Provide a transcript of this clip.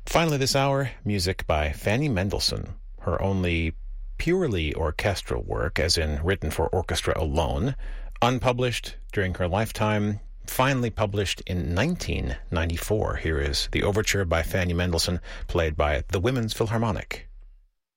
Finally this hour, music by Fanny Mendelssohn, her only purely orchestral work, as in written for orchestra alone, unpublished during her lifetime, finally published in 1994. Here is the overture by Fanny Mendelssohn, played by the Women's Philharmonic.